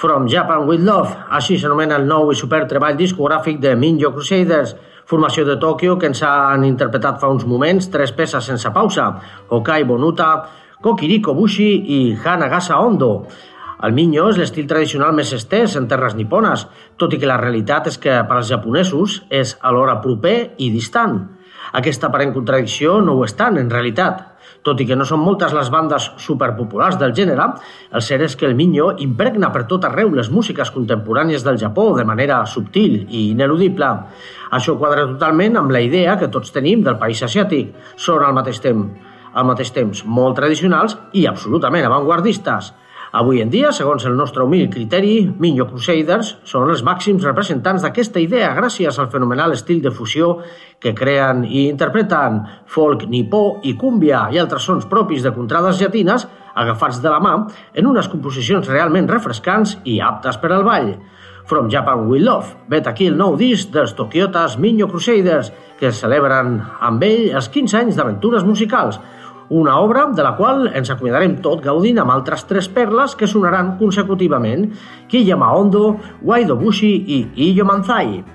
From Japan with Love, així s'anomena el nou i super treball discogràfic de Minjo Crusaders, formació de Tòquio que ens han interpretat fa uns moments 3 peces sense pausa, Okai Bonuta, Kokiriko Bushi i Hanagasa Ondo. El Minjo és l'estil tradicional més estès en terres nipones, tot i que la realitat és que per als japonesos és alhora proper i distant. Aquesta aparent contradicció no ho és tant, en realitat. Tot i que no són moltes les bandes superpopulars del gènere, el cert és que el Minjo impregna per tot arreu les músiques contemporànies del Japó de manera subtil i ineludible. Això quadra totalment amb la idea que tots tenim del país asiàtic. Són al mateix temps molt tradicionals i absolutament avantguardistes. Avui en dia, segons el nostre humil criteri, Minjo Crusaders són els màxims representants d'aquesta idea gràcies al fenomenal estil de fusió que creen i interpreten folk nipó i cúmbia i altres sons propis de contrades llatines agafats de la mà en unes composicions realment refrescants i aptes per al ball. From Japan with Love, vet aquí el nou disc dels tokiotes Minjo Crusaders que celebren amb ell els 15 anys d'aventures musicals. Una obra de la qual ens acomiadarem tot gaudint amb altres 3 perles que sonaran consecutivament: Kiyama Ondo, Waido Bushi i Iyo Manzai.